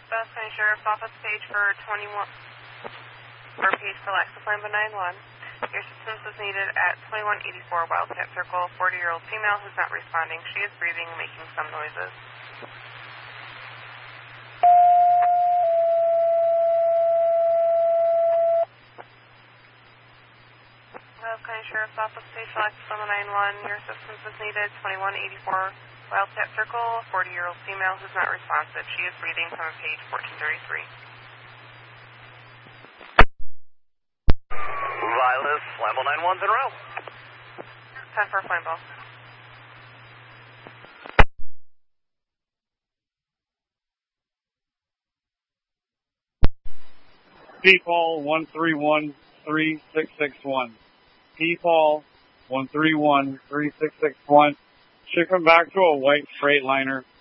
Best County Sheriff's Office, page for 21, or page for Alexa Flambo 911. Your assistance is needed at 2184 Wildcat Circle. 40-year-old female who's not responding. She is breathing and making some noises. 12 County Sheriff's Office, page Alexa Flambo 911. Your assistance is needed. 2184 Wildcat Circle. 40-year-old female who's not responsive. She is breathing from page 1433. Violet, Flambo 911's en route. 10 for Flambo. P-Paul 131-3661. P-Paul 131-3661. Should come back to a white Freightliner.